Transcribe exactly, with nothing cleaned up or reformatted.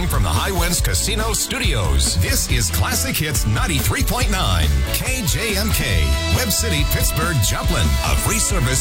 Broadcasting from the High Winds Casino Studios. This is Classic Hits ninety-three point nine. K J M K. Web City, Pittsburgh, Joplin. A free service